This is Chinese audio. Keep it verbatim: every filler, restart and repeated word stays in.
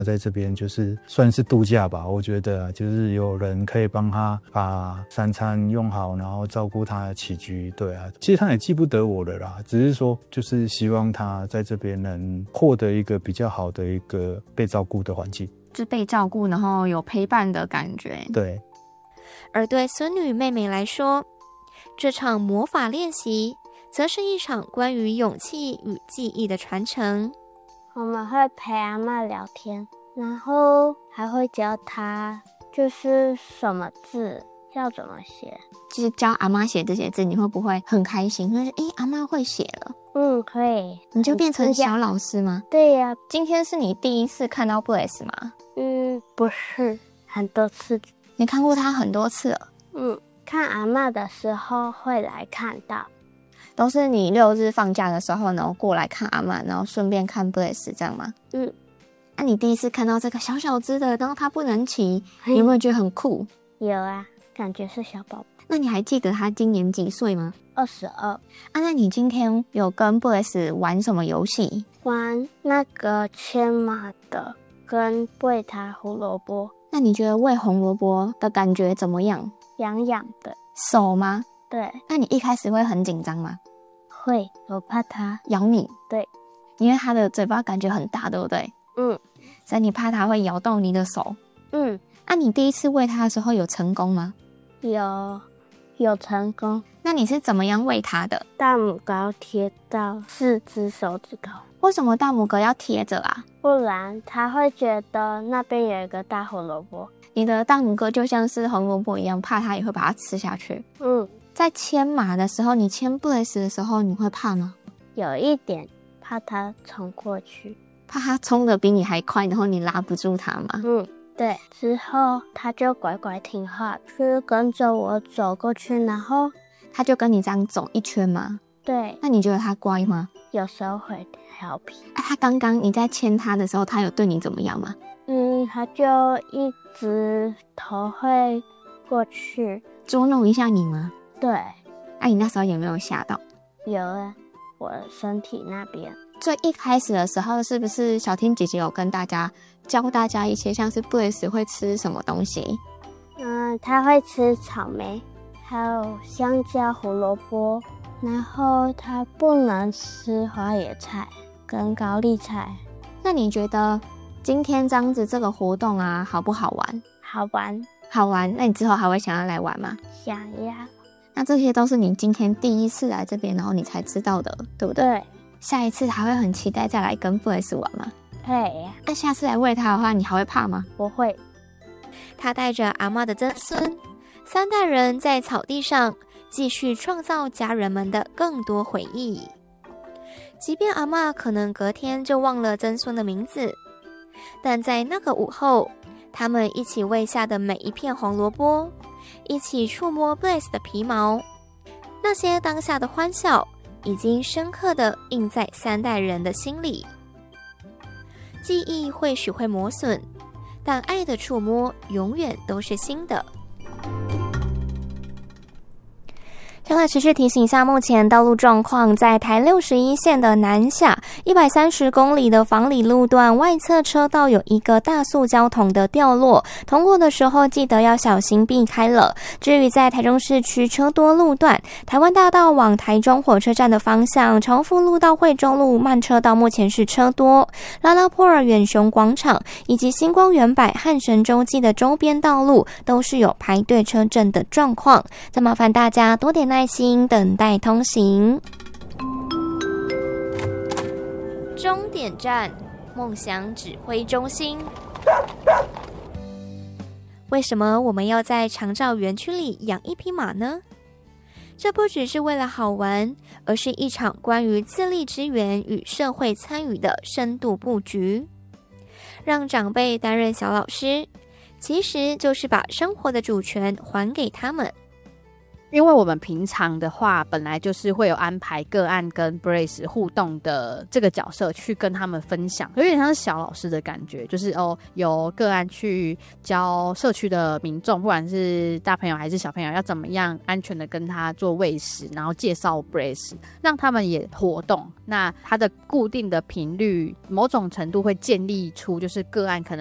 在这边就是算是度假吧，我觉得、啊、就是有人可以帮他把三餐用好，然后照顾他的起居。对啊，其实他也记不得我了啦，只是说就是希望他在这边能获得一个比较好的一个被照顾的环境， 就被照顾然后有陪伴的感觉。 对。 而对孙女妹妹来说，这场魔法练习则是一场关于勇气与记忆的传承。 我们会陪阿嬷聊天，然后还会教她就是什么字要怎么写。 就是教阿嬷写这些字，你会不会很开心？就是诶，阿嬷会写了。 嗯，可以。 你就变成小老师吗？ 对呀、啊。 今天是你第一次看到 Blaze 吗？ 嗯，不是，很多次。 你看过他很多次了？ 嗯，看阿嬷的时候会来看到。 都是你六日放假的时候，然后过来看阿嬷，然后顺便看 Blaze 这样吗？ 嗯。 那、啊、你第一次看到这个小小只的，然后他不能骑，你有没有觉得很酷？ 有啊，感觉是小宝宝。 那你还记得他今年几岁吗？ 二十二。啊， 那你今天有跟 Blaze 玩什么游戏？ 玩那个牵马的，跟喂他胡萝卜。 那你觉得喂红萝卜的感觉怎么样？ 痒痒的。 手吗？ 对。 那你一开始会很紧张吗？ 会，我怕它咬你。 对， 因为它的嘴巴感觉很大，对不对？ 嗯。 所以你怕它会咬到你的手。 嗯。 那、啊、你第一次喂它的时候有成功吗？ 有，有成功。 那你是怎么样喂它的？ 大拇哥贴到四只手指头。 为什么大拇哥要贴着啊？ 不然它会觉得那边有一个大胡萝卜。 你的大拇哥就像是红萝卜一样，怕它也会把它吃下去。 嗯。 在牵马的时候，你牵 Blaze 的时候，你会怕吗？ 有一点怕它冲过去， 怕它冲得比你还快，然后你拉不住它吗？ 嗯，对。之后它就乖乖听话，去跟着我走过去，然后它就跟你这样走一圈吗？ 对。 那你觉得它乖吗？ 有时候会调皮。 啊，它刚刚你在牵它的时候，它有对你怎么样吗？ 嗯，它就一直头会过去捉弄一下你吗？ 对。 啊，你那时候有没有吓到？ 有啊，我身体那边。 最一开始的时候，是不是小天姐姐有跟大家教大家一些像是 Blaze 会吃什么东西？ 嗯，它会吃草莓，还有香蕉、胡萝卜，然后它不能吃花椰菜跟高丽菜。 那你觉得今天这样子这个活动啊，好不好玩？ 好玩。 好玩。那你之后还会想要来玩吗？ 想要。 那这些都是你今天第一次来这边，然后你才知道的，对不对？ 对。 下一次还会很期待再来跟 Blaze 玩吗？ 会。 那下次来喂他的话，你还会怕吗？ 不会。 他带着阿嬷的曾孙，三代人在草地上继续创造家人们的更多回忆。即便阿嬷可能隔天就忘了曾孙的名字，但在那个午后，他们一起喂下的每一片红萝卜，一起触摸 Blaze 的皮毛，那些当下的欢笑已经深刻地印在三代人的心里。记忆或许会磨损，但爱的触摸永远都是新的。再来持续提醒一下，目前道路状况，在台六十一线的南下一百三十公里的房里路段外侧车道有一个大塑胶桶的掉落，通过的时候记得要小心避开了。至于在台中市区车多路段，台湾大道往台中火车站的方向，长福路到惠中路慢车道目前是车多，拉拉坡尔远雄广场以及星光园百和神洲际的周边道路都是有排队车阵的状况，再麻烦大家多点耐心等待通行。终点站，梦想指挥中心。为什么我们要在长照园区里养一匹马呢？这不只是为了好玩，而是一场关于自立支援与社会参与的深度布局。让长辈担任小老师，其实就是把生活的主权还给他们。 因为我们平常的话本来就是会有安排个案跟 Brace 互动的这个角色去跟他们分享，有点像是小老师的感觉，就是哦有个案去教社区的民众，不管是大朋友还是小朋友，要怎么样安全的跟他做喂食，然后介绍 Brace， 让他们也活动。那它的固定的频率某种程度会建立出就是个案可能